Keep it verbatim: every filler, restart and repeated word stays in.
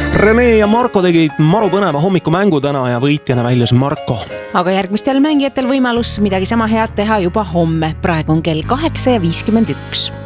Rene ja Marko tegid maru põneva hommikumängu täna ja võitjana väljus Marko. Aga järgmistel mängijatel võimalus midagi sama head teha juba homme. Praegu on kell kaheksa ja viiskümmend üks.